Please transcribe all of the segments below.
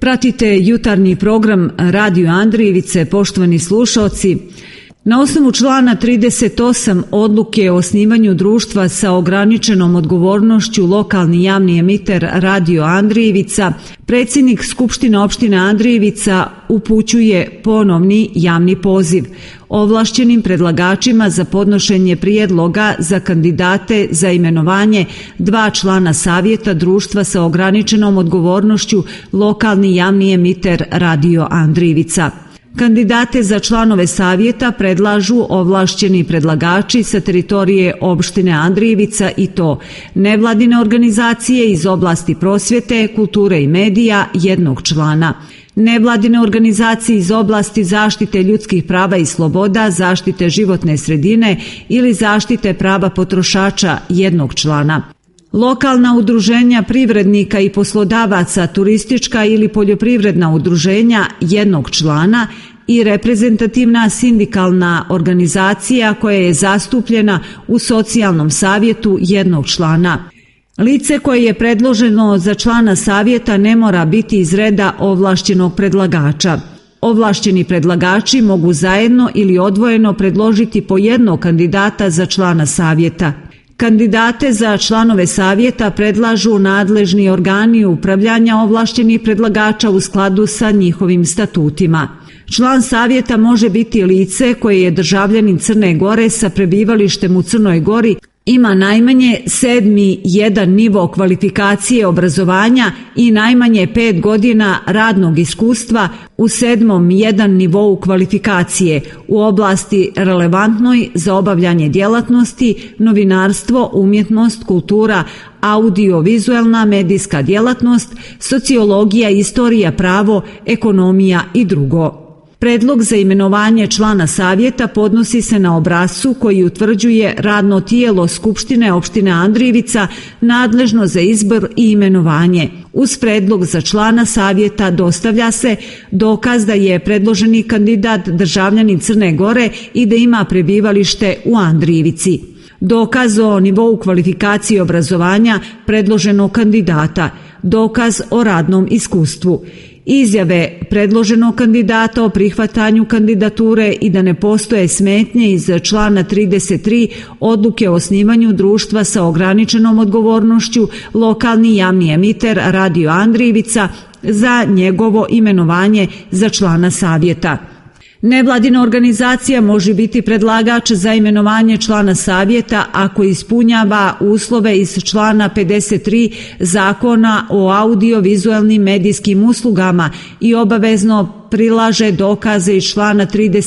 Pratite jutarnji program Radio Andrijevice, poštovani slušaoci. Na osnovu člana 38 odluke o osnivanju društva sa ograničenom odgovornošću lokalni javni emiter Radio Andrijevica, predsjednik Skupštine opštine Andrijevica upućuje ponovni javni poziv ovlašćenim predlagačima za podnošenje prijedloga za kandidate za imenovanje 2 člana savjeta društva sa ograničenom odgovornošću lokalni javni emiter Radio Andrijevica. Kandidate za članove savjeta predlažu ovlašćeni predlagači sa teritorije opštine Andrijevica i to nevladine organizacije iz oblasti prosvjete, kulture i medija 1 člana, nevladine organizacije iz oblasti zaštite ljudskih prava i sloboda, zaštite životne sredine ili zaštite prava potrošača 1 člana, lokalna udruženja privrednika i poslodavaca, turistička ili poljoprivredna udruženja 1 člana i reprezentativna sindikalna organizacija koja je zastupljena u socijalnom savjetu 1 člana. Lice koje je predloženo za člana savjeta ne mora biti iz reda ovlašćenog predlagača. Ovlašćeni predlagači mogu zajedno ili odvojeno predložiti po 1 kandidata za člana savjeta. Kandidate za članove savjeta predlažu nadležni organi upravljanja ovlašćenih predlagača u skladu sa njihovim statutima. Član savjeta može biti lice koje je državljanin Crne Gore sa prebivalištem u Crnoj Gori, ima najmanje 7. nivo kvalifikacije obrazovanja i najmanje 5 godina radnog iskustva u 7. nivou kvalifikacije u oblasti relevantnoj za obavljanje djelatnosti, novinarstvo, umjetnost, kultura, audio-vizualna, medijska djelatnost, sociologija, istorija, pravo, ekonomija i drugo. Predlog za imenovanje člana savjeta podnosi se na obrascu koji utvrđuje radno tijelo Skupštine opštine Andrijevica nadležno za izbor i imenovanje. Uz predlog za člana savjeta dostavlja se dokaz da je predloženi kandidat državljanin Crne Gore i da ima prebivalište u Andrijevici, dokaz o nivou kvalifikacije obrazovanja predloženog kandidata, dokaz o radnom iskustvu, izjave predloženog kandidata o prihvatanju kandidature i da ne postoje smetnje iz člana 33 odluke o osnivanju društva sa ograničenom odgovornošću lokalni javni emiter Radio Andrijevica za njegovo imenovanje za člana savjeta. Nevladina organizacija može biti predlagač za imenovanje člana savjeta ako ispunjava uslove iz člana 53 Zakona o audio-vizualnim medijskim uslugama i obavezno prilaže dokaze iz člana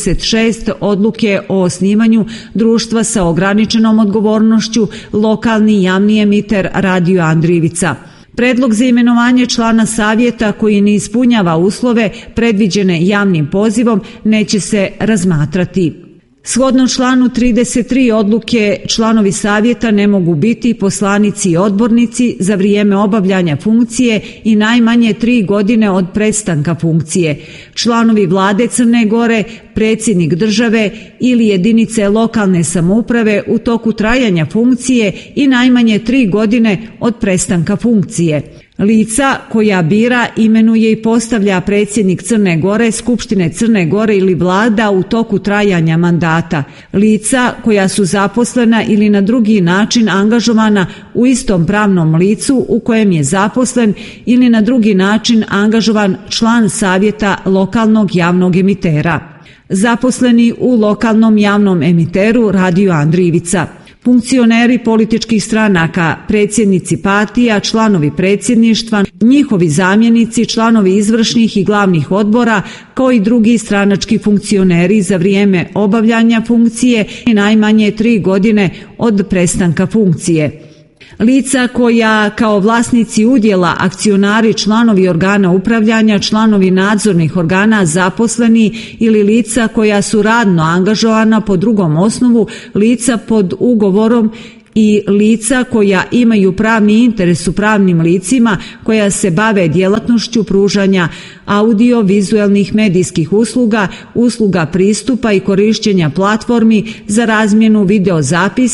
36 odluke o osnivanju društva sa ograničenom odgovornošću lokalni javni emiter Radio Andrijevica. Predlog za imenovanje člana savjeta koji ne ispunjava uslove predviđene javnim pozivom neće se razmatrati. Shodno članu 33 odluke članovi savjeta ne mogu biti poslanici i odbornici za vrijeme obavljanja funkcije i najmanje 3 godine od prestanka funkcije, članovi vlade Crne Gore, predsjednik države ili jedinice lokalne samouprave u toku trajanja funkcije i najmanje 3 godine od prestanka funkcije. Lica koja bira, imenuje i postavlja predsjednik Crne Gore, Skupštine Crne Gore ili vlada u toku trajanja mandata. Lica koja su zaposlena ili na drugi način angažovana u istom pravnom licu u kojem je zaposlen ili na drugi način angažovan član savjeta lokalnog javnog emitera. Zaposleni u lokalnom javnom emiteru Radio Andrijevica. Funkcioneri političkih stranaka, predsjednici partija, članovi predsjedništva, njihovi zamjenici, članovi izvršnih i glavnih odbora, kao i drugi stranački funkcioneri za vrijeme obavljanja funkcije i najmanje 3 godine od prestanka funkcije. Lica koja kao vlasnici udjela, akcionari, članovi organa upravljanja, članovi nadzornih organa, zaposleni ili lica koja su radno angažovana po drugom osnovu, lica pod ugovorom i lica koja imaju pravni interes u pravnim licima koja se bave djelatnošću pružanja audio-vizualnih medijskih usluga, usluga pristupa i korišćenja platformi za razmjenu videozapisa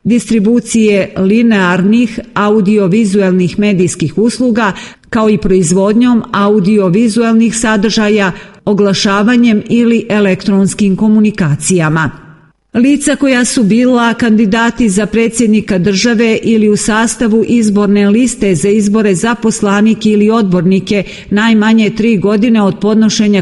distribucije linearnih audiovizualnih medijskih usluga, kao i proizvodnjom audiovizualnih sadržaja, oglašavanjem ili elektronskim komunikacijama. Lica koja su bila kandidati za predsjednika države ili u sastavu izborne liste za izbore za poslanike ili odbornike najmanje 3 godine od podnošenja